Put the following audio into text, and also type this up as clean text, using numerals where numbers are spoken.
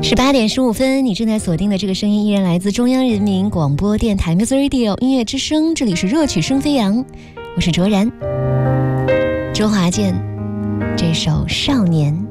18:15，你正在锁定的这个声音依然来自中央人民广播电台 Music Radio 音乐之声，这里是热曲声飞扬，我是卓然。周华健这首《少年》。